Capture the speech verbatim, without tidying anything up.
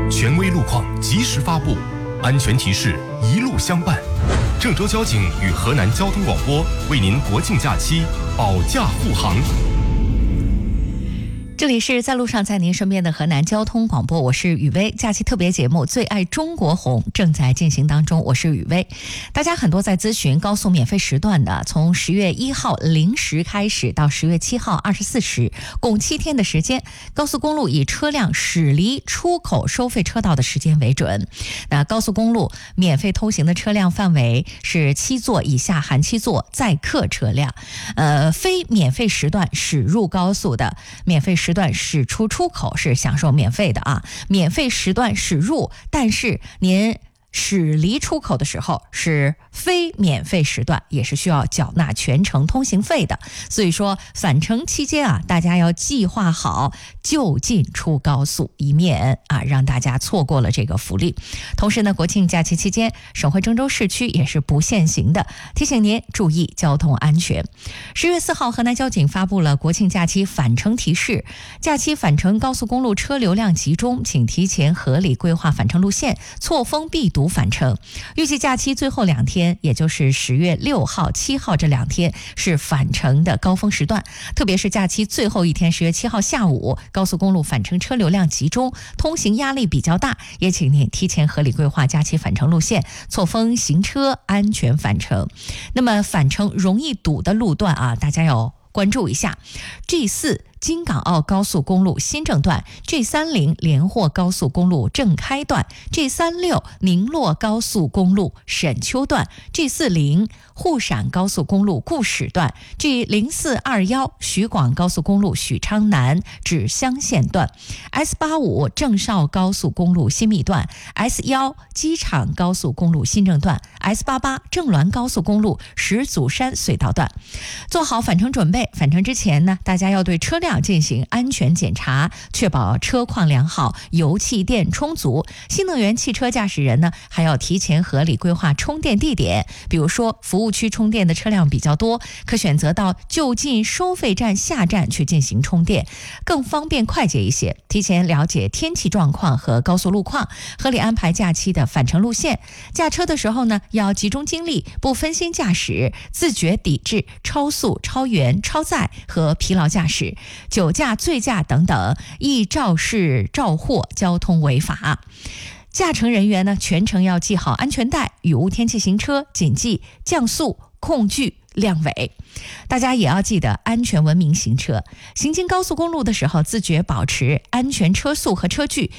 权威路况及时发布，安全提示一路相伴。郑州交警与河南交通广播为您国庆假期保驾护航。 这里是在路上在您身边的河南交通广播，我是雨薇。假期特别节目《最爱中国红》正在进行当中，我是雨薇。大家很多在咨询高速免费时段的，从十月一号零时开始到十月七号二十四时，共七天的时间，高速公路以车辆驶离出口收费车道的时间为准。那高速公路免费通行的车辆范围是七座以下含七座载客车辆，呃，非免费时段驶入高速的免费时段驶出出口是享受免费的啊，免费时段驶入，但是您驶离出口的时候是非免费时段，也是需要缴纳全程通行费的。所以说返程期间啊，大家要计划好就近出高速，以免啊让大家错过了这个福利。同时呢，国庆假期期间，省会郑州市区也是不限行的，提醒您注意交通安全。十月四号，河南交警发布了国庆假期返程提示，假期返程高速公路车流量集中，请提前合理规划返程路线，错峰必读返程。预计假期最后两天，也就是十月六号、七号这两天是返程的高峰时段，特别是假期最后一天，十月七号下午，高速公路返程车流量集中，通行压力比较大，也请您提前合理规划假期返程路线，错峰行车，安全返程。那么返程容易堵的路段啊，大家要关注一下 G 四京港澳高速公路新郑段、G 三十 连霍高速公路正开段、G 三十六 宁洛高速公路沈丘段、G 四十 沪陕高速公路固始段、G 零四二一 徐广高速公路许昌南至乡县段、S 八十五 郑绍高速公路新密段、S 一 机场高速公路新郑段、S 八十八 郑滦高速公路石祖山隧道段。做好返程准备，返程之前呢，大家要对车辆进行安全检查，确保车况良好，油气电充足。新能源汽车驾驶人呢，还要提前合理规划充电地点，比如说服务区充电的车辆比较多，可选择到就近收费站下站去进行充电，更方便快捷一些。提前了解天气状况和高速路况，合理安排假期的返程路线。驾车的时候呢，要集中精力，不分心驾驶，自觉抵制超速、超员、超载和疲劳驾驶、酒驾、醉驾等等易肇事肇祸交通违法。驾乘人员呢，全程要系好安全带，雨无天气行车，谨记降速、控距、亮尾。大家也要记得安全文明行车，行经高速公路的时候，自觉保持安全车速和车距，